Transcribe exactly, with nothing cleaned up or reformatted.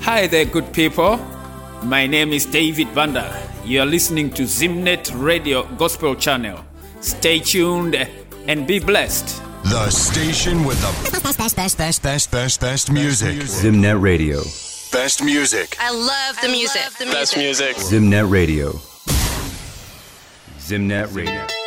Hi there, good people. My name is David Banda. You are listening to Zimnet Radio Gospel Channel. Stay tuned and be blessed. The station with the best, best, best, best, best, best, best music. Zimnet Radio. Best music. I love the music. Best music. Zimnet Radio. Zimnet Radio.